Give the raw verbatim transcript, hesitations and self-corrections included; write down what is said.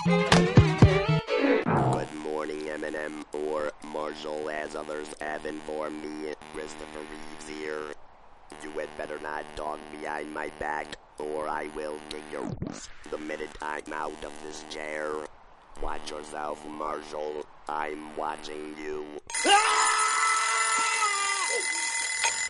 Good morning, Eminem, or Marshall, as others have informed me. Christopher Reeves here. You had better not talk behind my back, or I will kick your the minute I'm out of this chair. Watch yourself, Marshall. I'm watching you.